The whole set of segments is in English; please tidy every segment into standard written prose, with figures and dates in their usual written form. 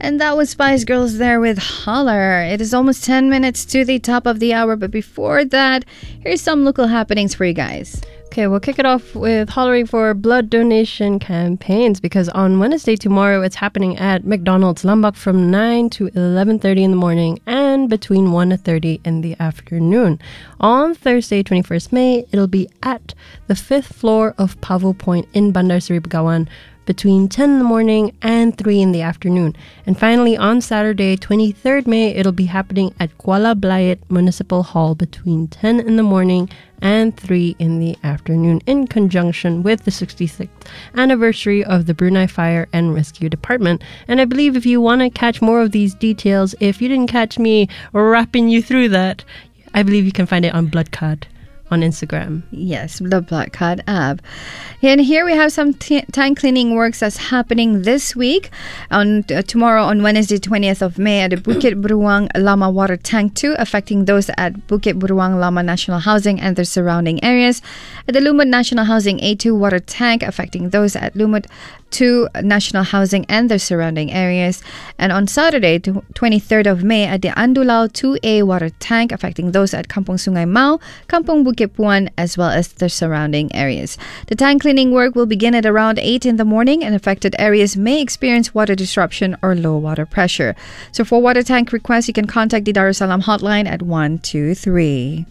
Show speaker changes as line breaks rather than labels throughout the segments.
And that was Spice Girls there with Holler. It is almost 10 minutes to the top of the hour, but before that, here's some local happenings for you guys.
Okay, we'll kick it off with hollering for blood donation campaigns because on Wednesday tomorrow it's happening at McDonald's Lambak from 9 to 11:30 in the morning and between 1 to 30 in the afternoon. On Thursday, 21st May, it'll be at the 5th floor of Pavo Point in Bandar Seri Begawan between 10 in the morning and 3 in the afternoon. And finally, on Saturday, 23rd May, it'll be happening at Kuala Blayet Municipal Hall between 10 in the morning and 3 in the afternoon in conjunction with the 66th anniversary of the Brunei Fire and Rescue Department. And I believe if you want to catch more of these details, if you didn't catch me rapping you through that, I believe you can find it on Bloodcard on Instagram.
Yes, the Black Card app. And here we have some tank cleaning works that's happening this week. On tomorrow, on Wednesday, 20th of May, at the Bukit Beruang Lama Water Tank 2, affecting those at Bukit Beruang Lama National Housing and their surrounding areas. At the Lumut National Housing A2 Water Tank, affecting those at Lumut 2 National Housing and their surrounding areas. And on Saturday, 23rd of May, at the Andulao 2A Water Tank, affecting those at Kampong Sungai Mau, Kampong Bukit Puan, as well as their surrounding areas. The tank cleaning work will begin at around 8 in the morning, and affected areas may experience water disruption or low water pressure. So for water tank requests, you can contact the Darussalam hotline at 123.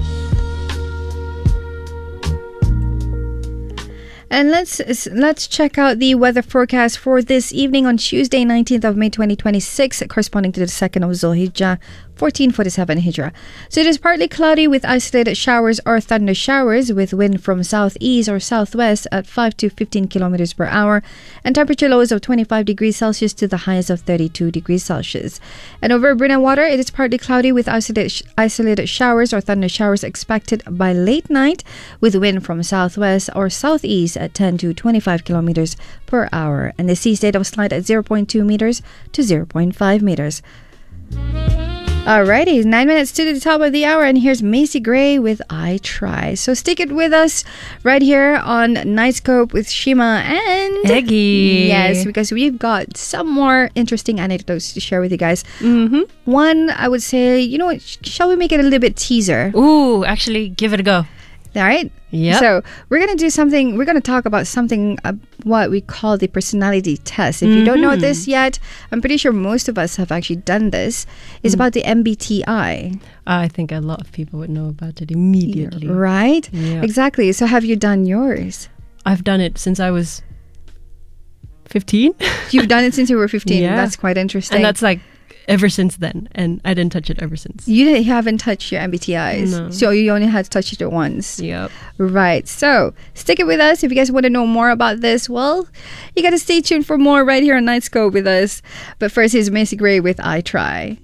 And let's check out the weather forecast for this evening on Tuesday, 19th of May 2026, corresponding to the 2nd of Zulhijjah, 1447 Hijrah. So it is partly cloudy with isolated showers or thunder showers with wind from southeast or southwest at 5 to 15 kilometers per hour and temperature lows of 25 degrees Celsius to the highs of 32 degrees Celsius. And over Brunei Water, it is partly cloudy with isolated showers or thunder showers expected by late night with wind from southwest or southeast at 10 to 25 kilometers per hour. And the sea state of slight at 0.2 meters to 0.5 meters. Alrighty, 9 minutes to the top of the hour, and here's Macy Gray with I Try. So stick it with us right here on Nightscope with Shima and
Eggy.
Yes, because we've got some more interesting anecdotes to share with you guys.
Mm-hmm.
One, I would say, you know what, shall we make it a little bit teaser?
Ooh, actually, give it a go.
All right.
Yeah.
So we're going to do something. We're going to talk about something, what we call the personality test. If you don't know this yet, I'm pretty sure most of us have actually done this. It's about the MBTI.
I think a lot of people would know about it immediately.
Right?
Yeah.
Exactly. So have you done yours?
I've done it since I was 15.
You've done it since you were 15.
Yeah.
That's quite interesting.
And that's like ever since then. And I didn't touch it ever since.
You haven't touched your MBTIs.
No.
So you only had to touch it once.
Yep.
Right. So stick it with us. If you guys want to know more about this, well, you got to stay tuned for more right here on Nightscope with us. But first, here's Macy Gray with I Try.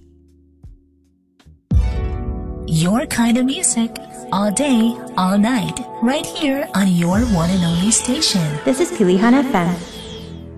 Your kind of music, all day, all night, right here on your one and only station.
This is Pilihan FM.